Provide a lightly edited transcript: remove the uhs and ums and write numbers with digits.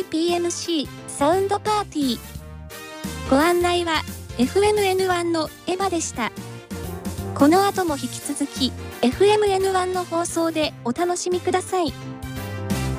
PMC サウンドパーティー。ご案内は FMN1 のエヴァでした。この後も引き続き FMN1 の放送でお楽しみください。